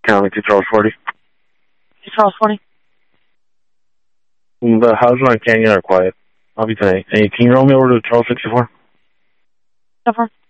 County 2 Charles 40. 2 Charles 40. The houses on Canyon are quiet. I'll be today. Hey, can you roll me over to Charles 64? So far.